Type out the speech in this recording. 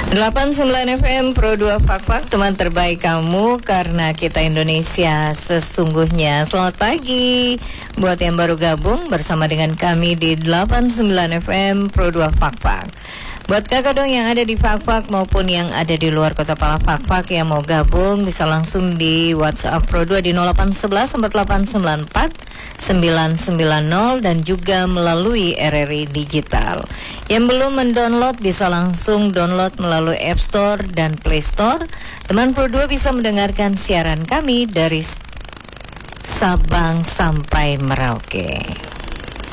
89 FM Pro 2 Fak-Fak, teman terbaik kamu karena kita Indonesia sesungguhnya. Selamat pagi buat yang baru gabung bersama dengan kami di 89 FM Pro 2 Fak-Fak. Buat kakak dong yang ada di Fak-Fak maupun yang ada di luar kota Pala Fak-Fak yang mau gabung bisa langsung di WhatsApp Pro 2 di 0811 4894 990 dan juga melalui RRI Digital. Yang belum mendownload bisa langsung download melalui App Store dan Play Store. Teman Pro 2 bisa mendengarkan siaran kami dari Sabang sampai Merauke.